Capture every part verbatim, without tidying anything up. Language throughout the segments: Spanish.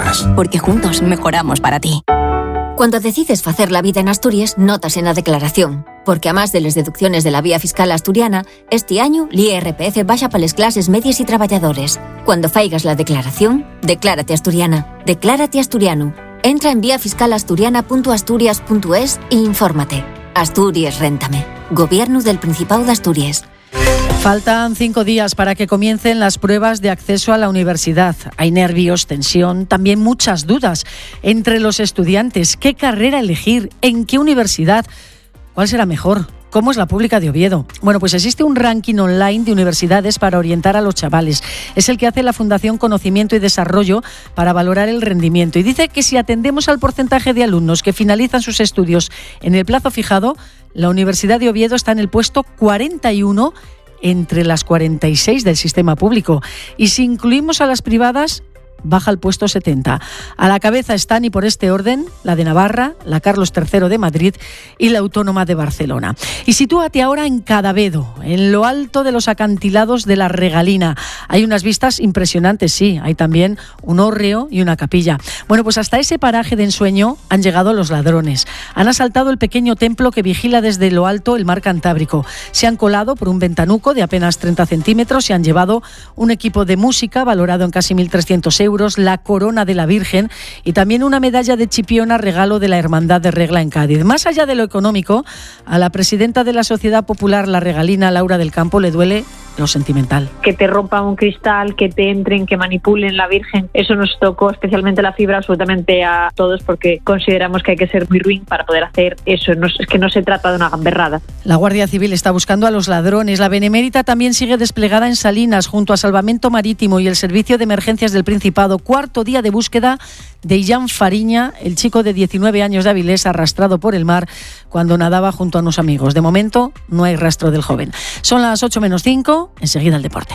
más. Porque juntos mejoramos para ti. Cuando decides facer la vida en Asturias, notas en la declaración. Porque a más de las deducciones de la vía fiscal asturiana, este año l'I R P F baixa para las clases medias y trabajadores. Cuando faigas la declaración, declárate asturiana. Declárate asturiano. Entra en vía fiscal asturiana punto asturias punto es e infórmate. Asturias Réntame. Gobierno del Principado de Asturias. Faltan cinco días para que comiencen las pruebas de acceso a la universidad. Hay nervios, tensión, también muchas dudas entre los estudiantes. ¿Qué carrera elegir? ¿En qué universidad? ¿Cuál será mejor? ¿Cómo es la pública de Oviedo? Bueno, pues existe un ranking online de universidades para orientar a los chavales. Es el que hace la Fundación Conocimiento y Desarrollo para valorar el rendimiento. Y dice que si atendemos al porcentaje de alumnos que finalizan sus estudios en el plazo fijado, la Universidad de Oviedo está en el puesto cuarenta y uno entre las cuarenta y seis del sistema público. Y si incluimos a las privadas, baja al puesto setenta. A la cabeza están, y por este orden, la de Navarra, la Carlos tercero de Madrid y la Autónoma de Barcelona. Y sitúate ahora en Cadavedo, en lo alto de los acantilados de la Regalina. Hay unas vistas impresionantes, sí. Hay también un hórreo y una capilla. Bueno, pues hasta ese paraje de ensueño han llegado los ladrones. Han asaltado el pequeño templo que vigila desde lo alto el mar Cantábrico. Se han colado por un ventanuco de apenas treinta centímetros y han llevado un equipo de música valorado en casi mil trescientos euros, la corona de la Virgen y también una medalla de Chipiona, regalo de la Hermandad de Regla en Cádiz. Más allá de lo económico, a la presidenta de la Sociedad Popular La Regalina, Laura del Campo, le duele lo sentimental. Que te rompan un cristal, que te entren, que manipulen la Virgen, eso nos tocó especialmente la fibra absolutamente a todos, porque consideramos que hay que ser muy ruin para poder hacer eso. No, es que no se trata de una gamberrada. La Guardia Civil está buscando a los ladrones. La Benemérita también sigue desplegada en Salinas junto a Salvamento Marítimo y el Servicio de Emergencias del Principado. Cuarto día de búsqueda de Illán Fariña, el chico de diecinueve años de Avilés, arrastrado por el mar cuando nadaba junto a unos amigos. De momento no hay rastro del joven. Son las ocho menos cinco. Enseguida el deporte.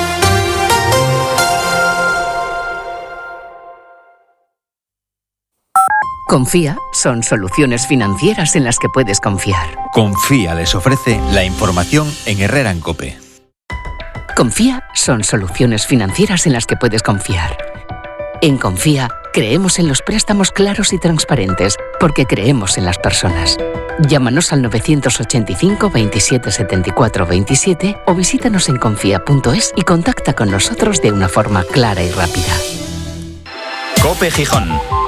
Confía son soluciones financieras en las que puedes confiar. Confía les ofrece la información en Herrera en COPE. Confía son soluciones financieras en las que puedes confiar. En Confía creemos en los préstamos claros y transparentes porque creemos en las personas. Llámanos al novecientos ochenta y cinco, veintisiete, setenta y cuatro, veintisiete o visítanos en confía punto es y contacta con nosotros de una forma clara y rápida. COPE Gijón.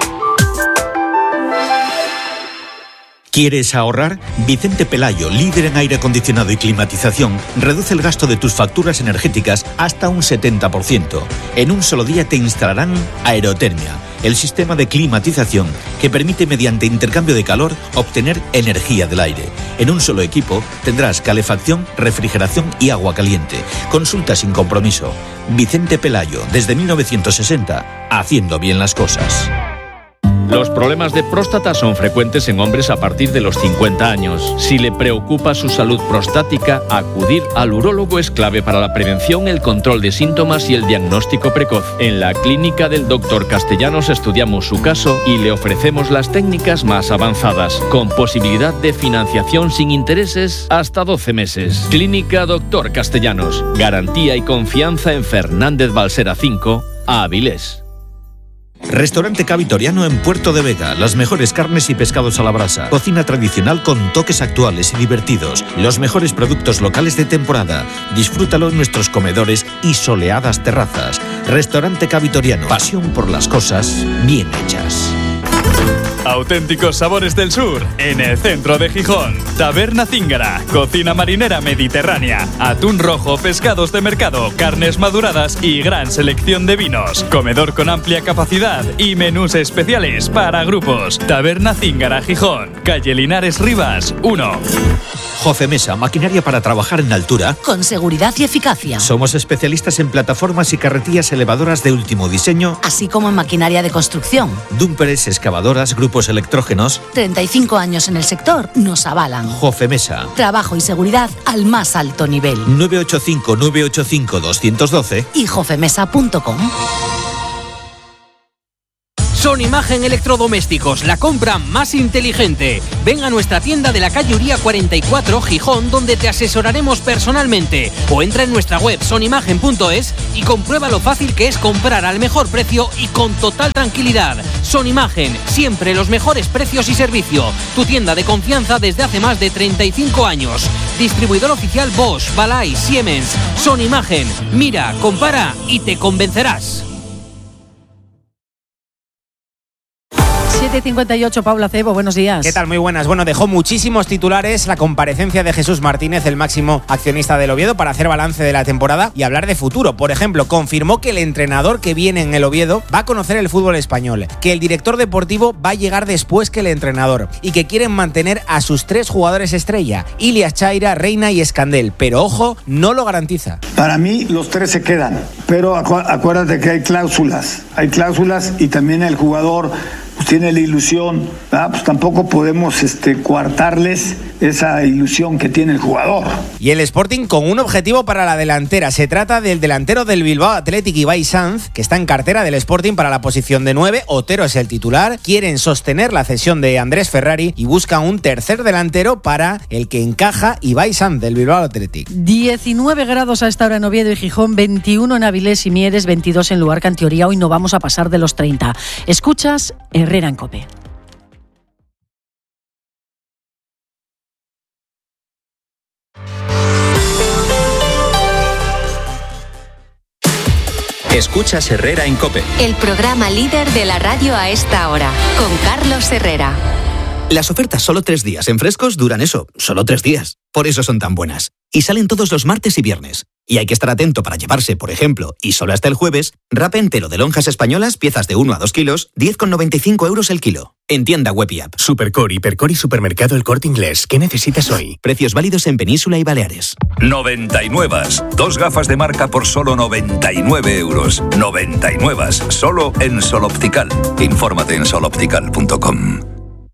¿Quieres ahorrar? Vicente Pelayo, líder en aire acondicionado y climatización, reduce el gasto de tus facturas energéticas hasta un setenta por ciento. En un solo día te instalarán Aerotermia, el sistema de climatización que permite mediante intercambio de calor obtener energía del aire. En un solo equipo tendrás calefacción, refrigeración y agua caliente. Consulta sin compromiso. Vicente Pelayo, desde mil novecientos sesenta, haciendo bien las cosas. Los problemas de próstata son frecuentes en hombres a partir de los cincuenta años. Si le preocupa su salud prostática, acudir al urólogo es clave para la prevención, el control de síntomas y el diagnóstico precoz. En la clínica del doctor Castellanos estudiamos su caso y le ofrecemos las técnicas más avanzadas, con posibilidad de financiación sin intereses hasta doce meses. Clínica doctor Castellanos. Garantía y confianza en Fernández Balsera cinco, Avilés. Restaurante Cavitoriano en Puerto de Vega. Las mejores carnes y pescados a la brasa. Cocina tradicional con toques actuales y divertidos. Los mejores productos locales de temporada. Disfrútalo en nuestros comedores y soleadas terrazas. Restaurante Cavitoriano. Pasión por las cosas bien hechas. Auténticos sabores del sur, en el centro de Gijón. Taberna Zíngara, cocina marinera mediterránea, atún rojo, pescados de mercado, carnes maduradas y gran selección de vinos. Comedor con amplia capacidad y menús especiales para grupos. Taberna Zíngara, Gijón, calle Linares Rivas, uno. Jofemesa, maquinaria para trabajar en altura. Con seguridad y eficacia. Somos especialistas en plataformas y carretillas elevadoras de último diseño. Así como en maquinaria de construcción. Dúmperes, excavadoras, grupos electrógenos. treinta y cinco años en el sector nos avalan. Jofemesa. Trabajo y seguridad al más alto nivel. nueve ocho cinco, nueve ocho cinco, dos uno dos. Y jofemesa punto com. Son Imagen Electrodomésticos, la compra más inteligente. Ven a nuestra tienda de la calle Uría cuarenta y cuatro, Gijón, donde te asesoraremos personalmente. O entra en nuestra web sonimagen punto es y comprueba lo fácil que es comprar al mejor precio y con total tranquilidad. Son Imagen, siempre los mejores precios y servicio. Tu tienda de confianza desde hace más de treinta y cinco años. Distribuidor oficial Bosch, Balay, Siemens. Son Imagen. Mira, compara y te convencerás. siete cincuenta y ocho, Paula Cebo, buenos días. ¿Qué tal? Muy buenas. Bueno, dejó muchísimos titulares la comparecencia de Jesús Martínez, el máximo accionista del Oviedo, para hacer balance de la temporada y hablar de futuro. Por ejemplo, confirmó que el entrenador que viene en el Oviedo va a conocer el fútbol español, que el director deportivo va a llegar después que el entrenador y que quieren mantener a sus tres jugadores estrella, Ilias Chaira, Reina y Escandel. Pero ojo, no lo garantiza. Para mí los tres se quedan, pero acu- acuérdate que hay cláusulas, hay cláusulas y también el jugador pues tiene la ilusión, ¿verdad? Pues tampoco podemos este, coartarles esa ilusión que tiene el jugador. Y el Sporting con un objetivo para la delantera. Se trata del delantero del Bilbao Athletic, Ibai Sanz, que está en cartera del Sporting para la posición de nueve. Otero es el titular. Quieren sostener la cesión de Andrés Ferrari y buscan un tercer delantero para el que encaja Ibai Sanz del Bilbao Athletic. diecinueve grados a esta hora en Oviedo y Gijón, veintiuno en Avilés y Mieres, veintidós en Luarca. En teoría hoy no vamos a pasar de los treinta. Escuchas Herrera en COPE. Escuchas Herrera en COPE. El programa líder de la radio a esta hora, con Carlos Herrera. Las ofertas solo tres días en Frescos duran eso, solo tres días. Por eso son tan buenas. Y salen todos los martes y viernes. Y hay que estar atento para llevarse, por ejemplo, y solo hasta el jueves, wrap entero de lonjas españolas, piezas de uno a dos kilos, diez con noventa y cinco euros el kilo. En tienda web y app. Supercore, Hipercore y Supermercado El Corte Inglés. ¿Qué necesitas hoy? Precios válidos en Península y Baleares. noventa y nueve. Dos gafas de marca por solo noventa y nueve euros. noventa y nueve. Solo en Sol Optical. Infórmate en sol optical punto com.